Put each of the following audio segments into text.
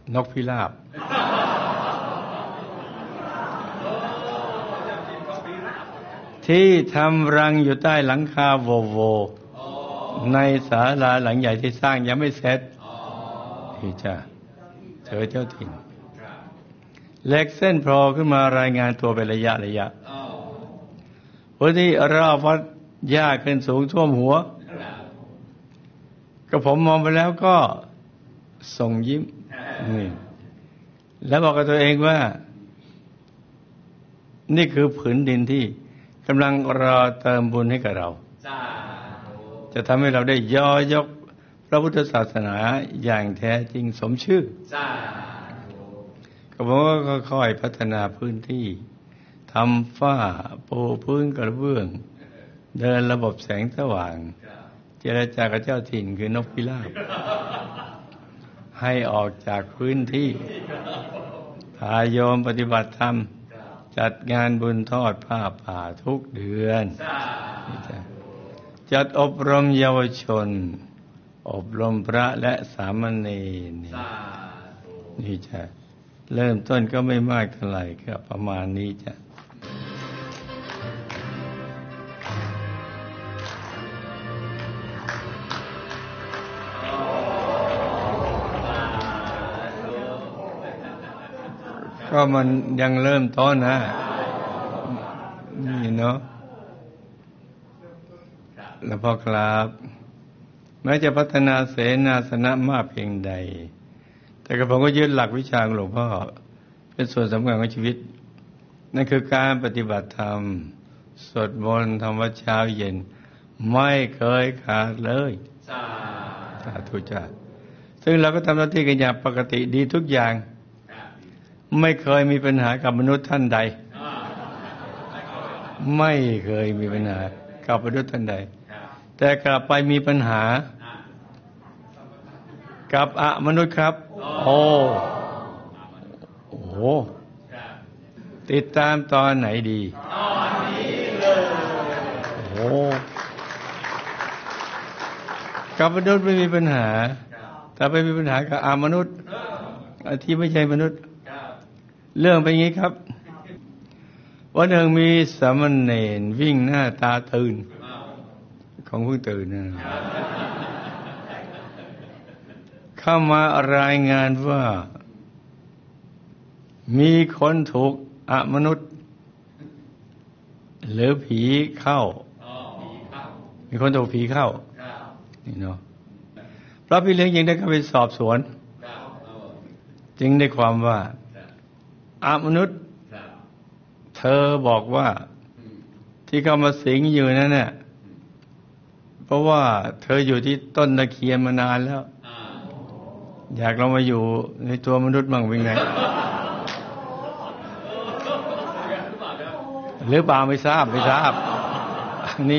นกพิราบที่ทำรังอยู่ใต้หลังคาโวโวในศาลาหลังใหญ่ที่สร้างยังไม่เสร็จที่จะเจอเจ้าถิ่นเล็กเส้นโผล่ขึ้นมารายงานตัวเป็นระยะวันที่รอบวัดหญ้าขึ้นสูงท่วมหัวก็ผมมองไปแล้วก็ส่งยิ้มนี่แล้วบอกกับตัวเองว่านี่คือผืนดินที่กำลังรอเติมบุญให้กับเราจะทำให้เราได้ย่อยกพระพุทธศาสนาอย่างแท้จริงสมชื่อก็ผมก็ค่อยพัฒนาพื้นที่ทำฝ้าปูพื้นกระเบื้องเดินระบบแสงสว่างเจรจากับเจ้าถิ่นคือนกพิราบให้ออกจากพื้นที่พาโยมปฏิบัติธรรมจัดงานบุญทอดผ้าป่าทุกเดือนจัดอบรมเยาวชนอบรมพระและสามเณรนี่จะเริ่มต้นก็ไม่มากเท่าไหร่ครับประมาณนี้จ้ะก็มันยังเริ่มต้นนะนี่เนาะแล้วพ่อครับแม้จะพัฒนาเสนาสนะมากเพียงใดแต่กระผมก็ยึดหลักวิชาของหลวงพ่อเป็นส่วนสำคัญของชีวิตนั่นคือการปฏิบัติธรรมสวดมนต์ทำวัดเช้าเย็นไม่เคยขาดเลยสาธุจ้าซึ่งเราก็ทำหน้าที่กันอย่างปกติดีทุกอย่างไม่เคยมีปัญหากับมนุษย์ท่านใดไม่เคยมีปัญหากับมนุษย์ท่านใดแต่กลับไปมีปัญหากับมนุษย์ครับโอ้โหติดตามตอนไหนดีตอนนี้เลยโอ้กับมนุษย์ไม่มีปัญหาแต่ไปมีปัญหากับมนุษย์ที่ไม่ใช่มนุษย์เรื่องเป็นอย่างนี้ครับวันหนึ่งมีสามเณรวิ่งหน้าตาตื่นของเพิ่งตื่นนะเข้ามารายงานว่ามีคนถูกมนุษย์หรือผีเข้ามีคนถูกผีเข้านี่เนาะพระพี่เลี้ยงยังได้เข้าไปสอบสวนจึงได้ความว่ามนุษย์เธอบอกว่าที่เข้ามาสิงอยู่นั่นเนี่ยเพราะว่าเธออยู่ที่ต้นตะเคียนมานานแล้วอยากลองมาอยู่ในตัวมนุษย์บ้างเป็นไงหรือเปล่าไม่ทราบนี่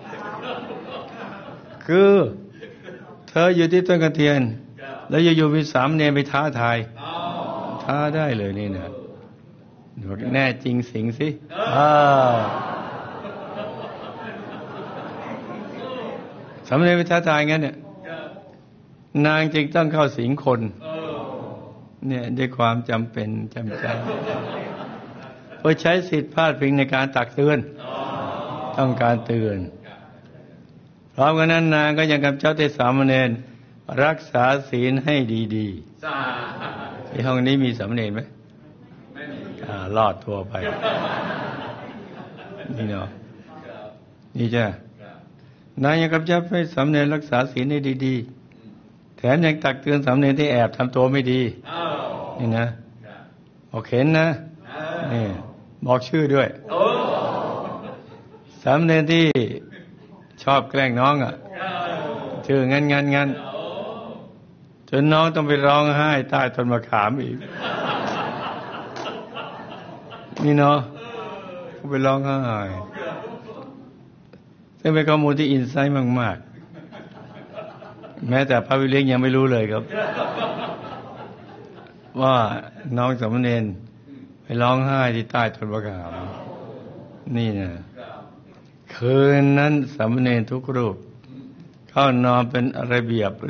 คือเธออยู่ที่ต้นกระเทียนแล้วอยู่ๆมีสามเณรไปท้าทายท้าได้เลยนี่นะแน่จริงสิงสิสามเณรไปท้าทายงั้นเนี่ยนางจึงต้องเข้าสิงคนเนี่ยด้วยความจำเป็นจำใจเพื่อใช้สิทธิพาดพิงในการตักเตือนต้องการเตือนพร้อมกันนั้นนางก็ยังกำชับให้สามเณรรักษาศีลให้ดีๆในห้องนี้มีสามเณรไหมไม่มีรอดทั่วไปนี่เนาะนี่จ้ะนางยังกำชับให้สามเณรรักษาศีลให้ดีๆแถมยังตักเตือนสามเณรที่แอบทำตัวไม่ดีนี่นะบอกเห็นนะนี่บอกชื่อด้วยสามเณรที่ชอบแกล้งน้องชื่องั้นจนน้องต้องไปร้องไห้ใต้ต้นมะขามอีกนี่เนาะเขาไปร้องไห้ซึ่งเป็นข้อมูลที่อินไซต์มากๆแม้แต่พระวิเลี้ยงยังไม่รู้เลยครับว่าน้องสามเณรไปร้องไห้ที่ใต้ต้นมะขามนี่นะคืนนั้นสามเณรทุกรูปเข้านอนเป็นระเบียบ